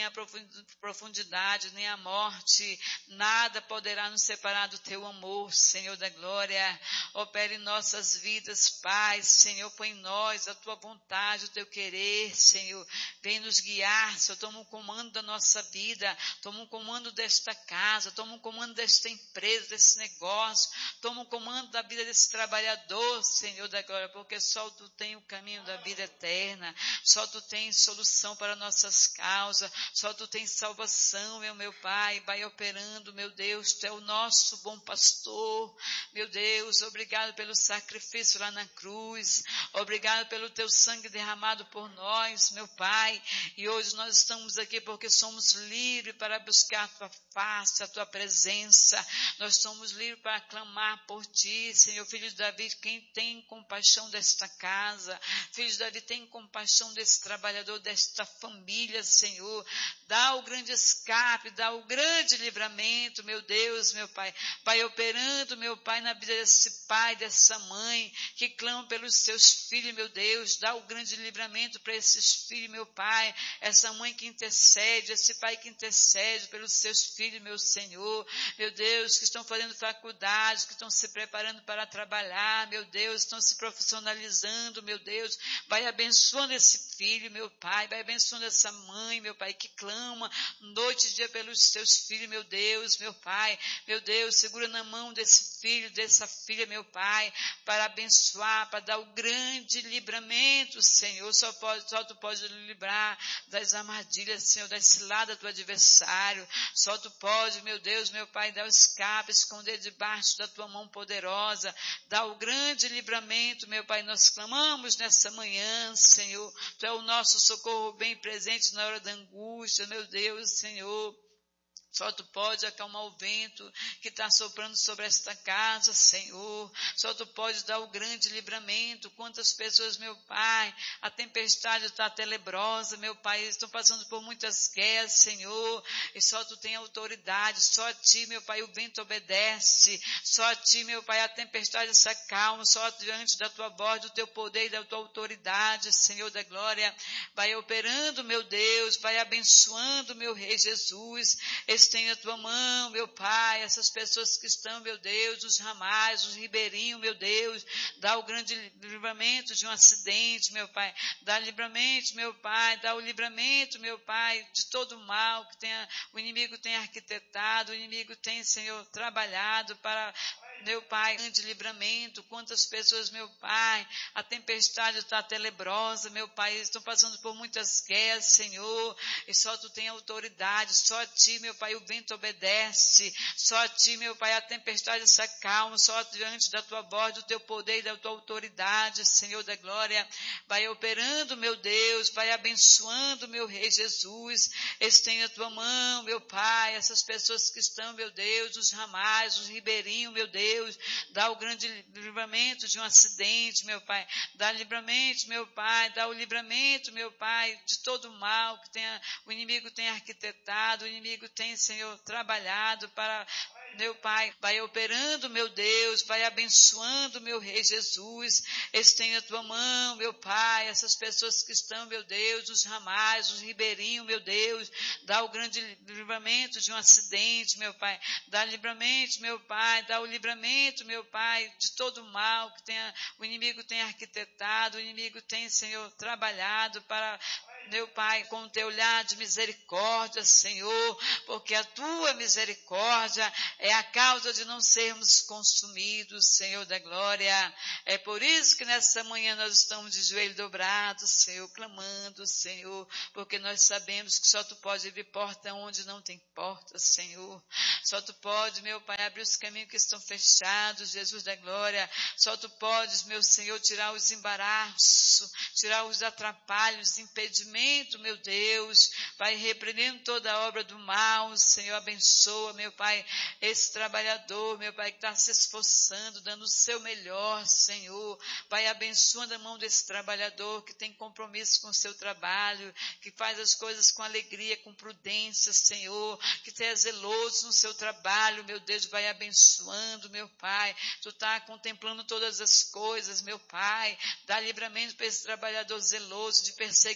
nem a profundidade, nem a morte, nada poderá nos separar do teu amor, Senhor da glória. Opere em nossas vidas, Pai, Senhor, põe em nós a tua vontade, o teu querer, Senhor. Vem nos guiar, Senhor, toma o comando da nossa vida, toma o comando desta casa, toma o comando desta empresa, desse negócio, toma o comando da vida desse trabalhador, Senhor da glória, porque só tu tem o caminho da vida eterna, só tu tens solução para nossas causas, só tu tens salvação, meu Pai, vai operando, meu Deus, tu é o nosso bom pastor, meu Deus, obrigado pelo sacrifício lá na cruz, obrigado pelo teu sangue derramado por nós, meu Pai, e hoje nós estamos aqui porque somos livres para buscar a tua face, a tua presença, nós somos livres para clamar por ti, Senhor. Filho de Davi, quem tem compaixão desta casa, filho de Davi, tem compaixão desse trabalhador, desta família, Senhor, dá o grande escape, dá o grande livramento, meu Deus, meu Pai, vai operando, meu Pai, na vida desse pai, dessa mãe, que clama pelos seus filhos, meu Deus, dá o grande livramento para esses filhos, meu Pai, essa mãe que intercede, esse pai que intercede pelos seus filhos, meu Senhor, meu Deus, que estão fazendo faculdade, que estão se preparando para trabalhar, meu Deus, estão se profissionalizando, meu Deus, vai abençoando esse filho, meu Pai, vai abençoando essa mãe, meu Pai, que clama noite e dia pelos seus filhos, meu Deus, meu Pai, meu Deus, segura na mão desse filho, dessa filha, meu Pai, para abençoar, para dar o grande livramento, Senhor, só tu pode livrar das armadilhas, Senhor, das ciladas do adversário, só tu pode, meu Deus, meu Pai, dar o escape, esconder debaixo da tua mão poderosa, dar o grande livramento, meu Pai, nós clamamos nessa manhã, Senhor, tu é o nosso socorro bem presente na hora da angústia, meu Deus, Senhor. Só tu pode acalmar o vento que está soprando sobre esta casa, Senhor. Só tu pode dar o grande livramento. Quantas pessoas, meu Pai, a tempestade está tenebrosa, meu Pai, estão passando por muitas guerras, Senhor. E só tu tem autoridade. Só a ti, meu Pai, o vento obedece. Só a ti, meu Pai, a tempestade se acalma. Só diante da tua voz, do teu poder e da tua autoridade, Senhor da glória. Vai operando, meu Deus, vai abençoando, meu Rei Jesus. Estende a tua mão, meu Pai, essas pessoas que estão, meu Deus, os ramais, os ribeirinhos, meu Deus, dá o grande livramento de um acidente, meu Pai, dá livramento, meu Pai, dá o livramento, meu Pai, de todo o mal que o inimigo tem arquitetado, o inimigo tem, Senhor, trabalhado para, meu Pai, grande livramento. Quantas pessoas, meu Pai, a tempestade está tenebrosa, meu Pai, estão passando por muitas guerras, Senhor, e só tu tem autoridade, só a ti, meu Pai, o vento obedece, só a ti, meu Pai, a tempestade se acalma, só diante da tua voz, do teu poder e da tua autoridade, Senhor da glória, vai operando, meu Deus, vai abençoando, meu Rei Jesus, estende a tua mão, meu Pai, essas pessoas que estão, meu Deus, os ramais, os ribeirinhos, meu Deus, dá o grande livramento de um acidente, meu Pai, dá livramento, meu Pai, dá o livramento, meu Pai, de todo o mal que o inimigo tem arquitetado, o inimigo tem, Senhor, trabalhado para, meu Pai, vai operando, meu Deus, vai abençoando, meu Rei Jesus, estende a tua mão, meu Pai, essas pessoas que estão, meu Deus, os ramais, os ribeirinhos, meu Deus, dá o grande livramento de um acidente, meu Pai, dá livramento, meu Pai, dá o livramento, meu Pai, de todo o mal que o inimigo tem arquitetado, o inimigo tem, Senhor, trabalhado para, meu Pai, com o teu olhar de misericórdia, Senhor, porque a tua misericórdia é a causa de não sermos consumidos, Senhor da glória. É por isso que nessa manhã nós estamos de joelho dobrado, Senhor, clamando, Senhor, porque nós sabemos que só tu pode abrir porta onde não tem porta, Senhor. Só tu pode, meu Pai, abrir os caminhos que estão fechados, Jesus da glória. Só tu podes, meu Senhor, tirar os embaraços, tirar os atrapalhos, os impedimentos, meu Deus. Vai repreendendo toda a obra do mal, Senhor, abençoa, meu Pai, esse trabalhador, meu Pai, que está se esforçando, dando o seu melhor, Senhor. Vai abençoando a mão desse trabalhador que tem compromisso com o seu trabalho, que faz as coisas com alegria, com prudência, Senhor, que é zeloso no seu trabalho, meu Deus, vai abençoando, meu Pai. Tu está contemplando todas as coisas, meu Pai. Dá livramento para esse trabalhador zeloso de perseguição,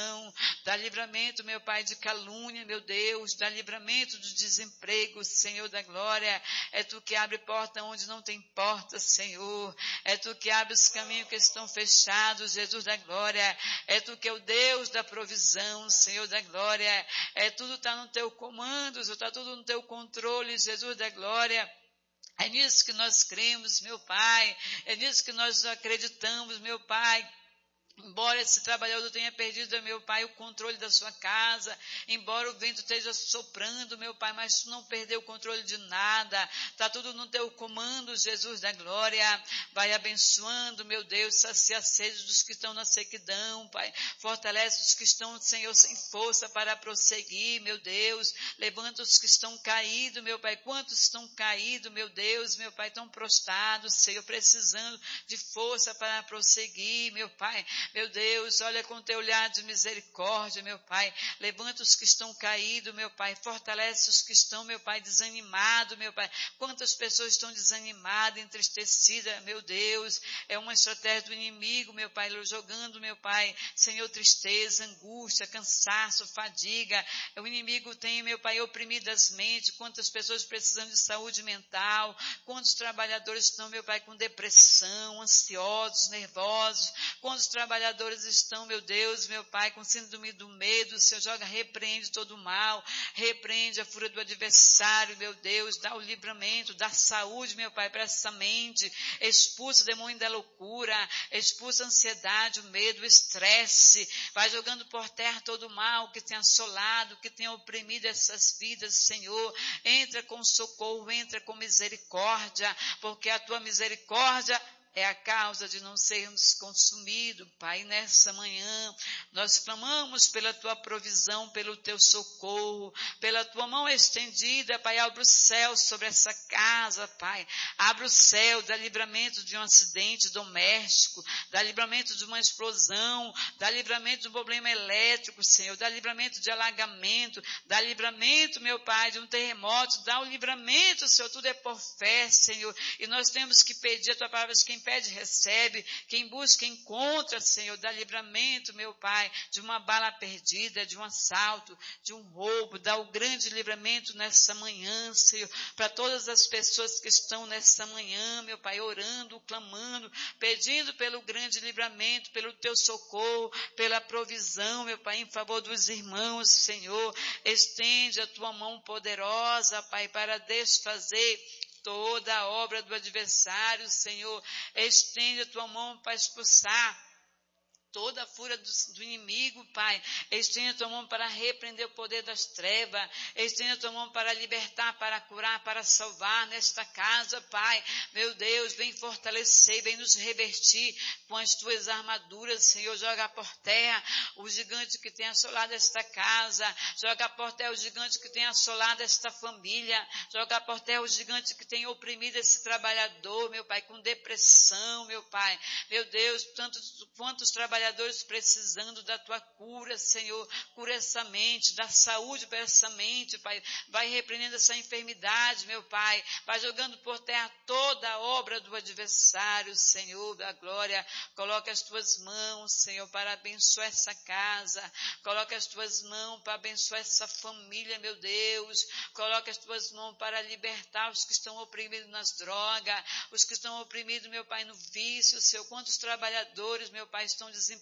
opressão, dá livramento, meu Pai, de calúnia, meu Deus, dá livramento do desemprego, Senhor da glória. É Tu que abre porta onde não tem porta, Senhor. É Tu que abre os caminhos que estão fechados, Jesus da glória. É Tu que é o Deus da provisão, Senhor da glória. Tudo está no Teu comando, está tudo no Teu controle, Jesus da glória. É nisso que nós cremos, meu Pai. É nisso que nós acreditamos, meu Pai. Embora esse trabalhador tenha perdido, meu Pai, o controle da sua casa, embora o vento esteja soprando, meu Pai, mas Tu não perdeu o controle de nada, está tudo no Teu comando, Jesus da glória. Vai abençoando, meu Deus, sacia a sede dos que estão na sequidão, Pai, fortalece os que estão, Senhor, sem força para prosseguir, meu Deus, levanta os que estão caídos, meu Pai, quantos estão caídos, meu Deus, meu Pai, estão prostrados, Senhor, precisando de força para prosseguir, meu Pai. Meu Deus, olha com Teu olhar de misericórdia, meu Pai. Levanta os que estão caídos, meu Pai. Fortalece os que estão, meu Pai, desanimados, meu Pai. Quantas pessoas estão desanimadas, entristecidas, meu Deus. É uma estratégia do inimigo, meu Pai, jogando, meu Pai, Senhor, tristeza, angústia, cansaço, fadiga. O inimigo tem, meu Pai, oprimido as mentes. Quantas pessoas precisando de saúde mental. Quantos trabalhadores estão, meu Pai, com depressão, ansiosos, nervosos. Quantos trabalhadores estão, meu Deus, meu Pai, com síndrome do medo. O Senhor repreende todo o mal, repreende a fúria do adversário, meu Deus, dá o livramento, dá saúde, meu Pai, para essa mente, expulsa o demônio da loucura, expulsa a ansiedade, o medo, o estresse, vai jogando por terra todo o mal que tem assolado, que tem oprimido essas vidas, Senhor. Entra com socorro, entra com misericórdia, porque a Tua misericórdia é a causa de não sermos consumidos, Pai. Nessa manhã, nós clamamos pela Tua provisão, pelo Teu socorro, pela Tua mão estendida, Pai. Abre o céu sobre essa casa, Pai. Abre o céu, dá livramento de um acidente doméstico, dá livramento de uma explosão, dá livramento de um problema elétrico, Senhor, dá livramento de alagamento, dá livramento, meu Pai, de um terremoto, dá o livramento, Senhor. Tudo é por fé, Senhor, e nós temos que pedir a Tua palavra, quem pede, recebe. Quem busca, encontra, Senhor. Dá livramento, meu Pai, de uma bala perdida, de um assalto, de um roubo. Dá o grande livramento nessa manhã, Senhor, para todas as pessoas que estão nessa manhã, meu Pai, orando, clamando, pedindo pelo grande livramento, pelo Teu socorro, pela provisão, meu Pai, em favor dos irmãos, Senhor. Estende a Tua mão poderosa, Pai, para desfazer toda a obra do adversário, Senhor. Estende a Tua mão para expulsar toda a fúria do inimigo, Pai. Estende a Tua mão para repreender o poder das trevas. Estende a Tua mão para libertar, para curar, para salvar nesta casa, Pai. Meu Deus, vem fortalecer, vem nos revestir com as Tuas armaduras, Senhor. Joga por terra o gigante que tem assolado esta casa. Joga por terra o gigante que tem assolado esta família. Joga por terra o gigante que tem oprimido esse trabalhador, meu Pai, com depressão, meu Pai. Meu Deus, quantos trabalhadores precisando da Tua cura, Senhor. Cura essa mente, dá saúde para essa mente, Pai. Vai repreendendo essa enfermidade, meu Pai. Vai jogando por terra toda a obra do adversário, Senhor da glória. Coloca as Tuas mãos, Senhor, para abençoar essa casa. Coloca as Tuas mãos para abençoar essa família, meu Deus. Coloca as Tuas mãos para libertar os que estão oprimidos nas drogas, os que estão oprimidos, meu Pai, no vício, Senhor. Quantos trabalhadores, meu Pai, estão desempregados,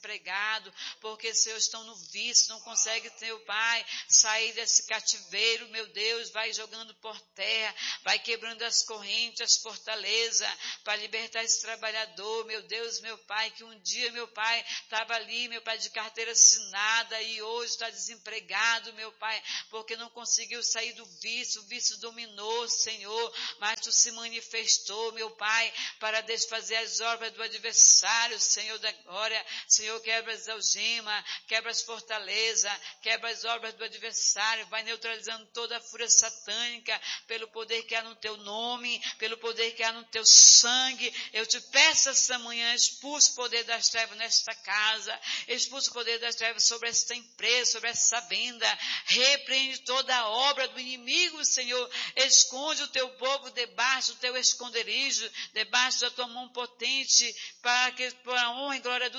porque, Senhor, estão no vício, não conseguem, meu Pai, sair desse cativeiro, meu Deus. Vai jogando por terra, vai quebrando as correntes, as fortalezas, para libertar esse trabalhador, meu Deus, meu Pai, que um dia, meu Pai, estava ali, meu Pai, de carteira assinada e hoje está desempregado, meu Pai, porque não conseguiu sair do vício. O vício dominou, Senhor, mas Tu se manifestou, meu Pai, para desfazer as obras do adversário, Senhor da glória. Senhor, quebra as algemas, quebra as fortalezas, quebra as obras do adversário, vai neutralizando toda a fúria satânica, pelo poder que há no Teu nome, pelo poder que há no Teu sangue. Eu te peço essa manhã, expulsa o poder das trevas nesta casa, expulsa o poder das trevas sobre esta empresa, sobre essa venda, repreende toda a obra do inimigo, Senhor. Esconde o Teu povo debaixo do Teu esconderijo, debaixo da Tua mão potente, para que, por a honra e glória do Teu nome,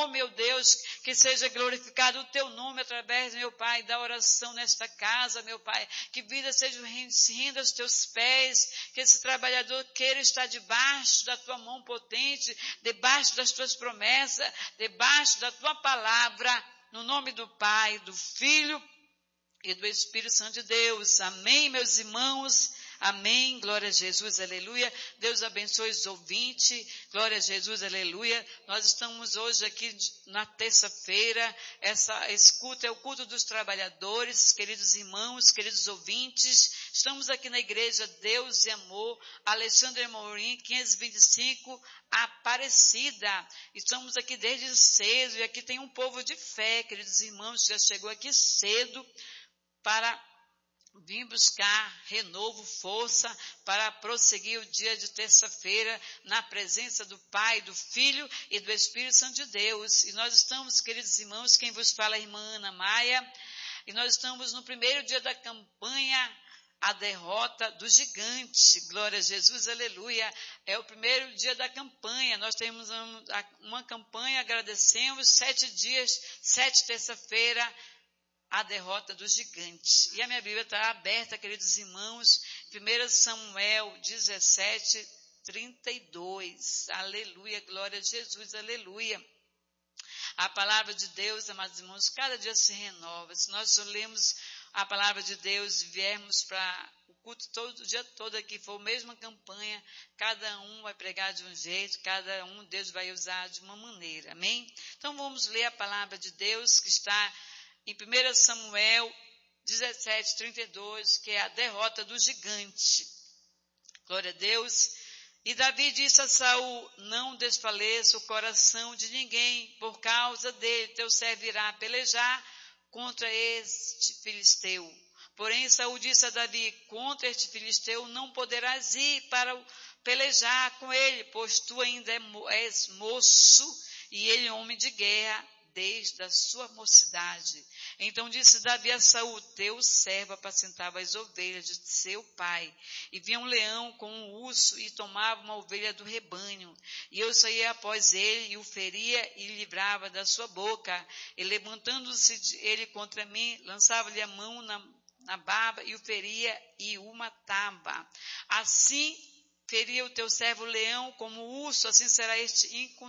Senhor, meu Deus, que seja glorificado o teu nome através, meu Pai, da oração nesta casa, meu Pai, que vida seja renda aos teus pés, que esse trabalhador queira estar debaixo da tua mão potente, debaixo das tuas promessas, debaixo da tua palavra, no nome do Pai, do Filho e do Espírito Santo de Deus. Amém, meus irmãos. Amém, glória a Jesus, aleluia. Deus abençoe os ouvintes, glória a Jesus, aleluia. Nós estamos hoje aqui na terça-feira, esse culto é o culto dos trabalhadores, queridos irmãos, queridos ouvintes. Estamos aqui na igreja Deus e Amor, Alexandre Amorim, 525, Aparecida. Estamos aqui desde cedo e aqui tem um povo de fé, queridos irmãos, que já chegou aqui cedo para vim buscar renovo, força para prosseguir o dia de terça-feira na presença do Pai, do Filho e do Espírito Santo de Deus. E nós estamos, queridos irmãos, quem vos fala é a irmã Ana Maia, e nós estamos no primeiro dia da campanha, a derrota do gigante. Glória a Jesus, aleluia. É o primeiro dia da campanha. Nós temos uma campanha, agradecemos, 7 dias, 7 terça-feira, a derrota do gigante. E a minha Bíblia está aberta, queridos irmãos, 1 Samuel 17, 32. Aleluia, glória a Jesus, aleluia. A palavra de Deus, amados irmãos, cada dia se renova. Se nós lemos a palavra de Deus e viermos para o culto todo, o dia todo aqui, for a mesma campanha, cada um vai pregar de um jeito, cada um Deus vai usar de uma maneira. Amém? Então vamos ler a palavra de Deus que está em 1 Samuel 17, 32, que é a derrota do gigante. Glória a Deus. E Davi disse a Saul: não desfaleça o coração de ninguém, por causa dele teu servo irá pelejar contra este filisteu. Porém Saul disse a Davi: contra este filisteu não poderás ir para pelejar com ele, pois tu ainda és moço e ele homem de guerra desde a sua mocidade. Então disse Davi a Saul: teu servo apacentava as ovelhas de seu pai, e vinha um leão com um urso e tomava uma ovelha do rebanho, e eu saía após ele e o feria e livrava da sua boca, e levantando-se ele contra mim, lançava-lhe a mão na barba e o feria e o matava. Assim feria o teu servo o leão como o urso, assim será este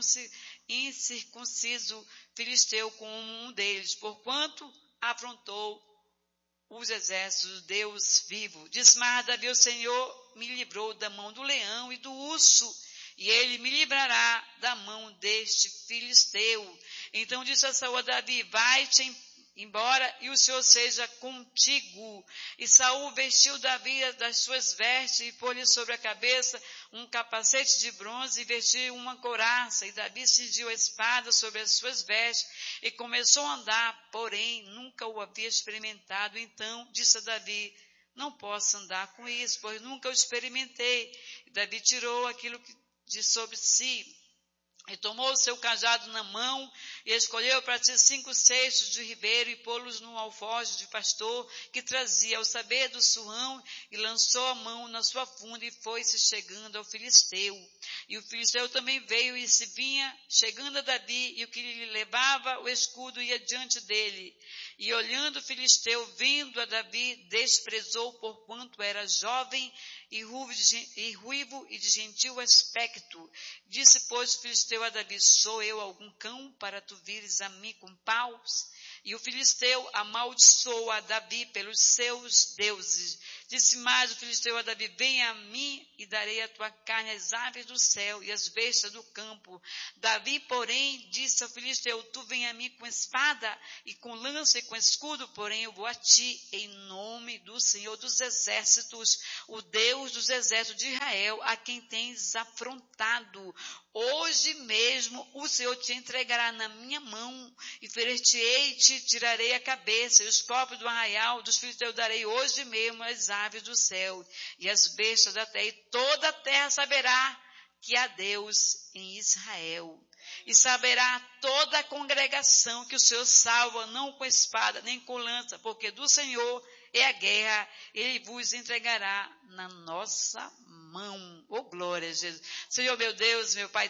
incircunciso filisteu como um deles, porquanto afrontou os exércitos do Deus vivo. Disse mais Davi: o Senhor me livrou da mão do leão e do urso, e ele me livrará da mão deste filisteu. Então disse a Saul a Davi: vai-te embora e o Senhor seja contigo. E Saul vestiu Davi das suas vestes e pôs-lhe sobre a cabeça um capacete de bronze e vestiu uma couraça. E Davi cingiu a espada sobre as suas vestes e começou a andar, porém nunca o havia experimentado. Então disse a Davi: não posso andar com isso, pois nunca o experimentei. E Davi tirou aquilo de sobre si e tomou o seu cajado na mão e escolheu para si 5 cestos de ribeiro e pô-los no alforje de pastor que trazia ao saber do surrão, e lançou a mão na sua funda e foi-se chegando ao filisteu. E o filisteu também veio e se vinha chegando a Davi, e o que lhe levava o escudo ia diante dele. E olhando o filisteu, vindo a Davi, desprezou, porquanto era jovem e ruivo e de gentil aspecto. Disse, pois, o filisteu a Davi: sou eu algum cão para tu vires a mim com paus? E o filisteu amaldiçoou a Davi pelos seus deuses. Disse mais o filisteu a Davi: venha a mim e darei a tua carne às aves do céu e às bestas do campo. Davi, porém, disse ao filisteu: tu vem a mim com espada e com lança e com escudo, porém eu vou a ti em nome do Senhor dos exércitos, o Deus dos exércitos de Israel, a quem tens afrontado. Hoje mesmo o Senhor te entregará na minha mão, e ferir-te-ei, te tirarei a cabeça, e os corpos do arraial dos filisteus darei hoje mesmo às aves do céu e às bestas da terra, e toda a terra saberá que há Deus em Israel. E saberá toda a congregação que o Senhor salva, não com espada nem com lança, porque do Senhor é a guerra, ele vos entregará na nossa mão. Oh, glória a Jesus. Senhor, meu Deus, meu Pai,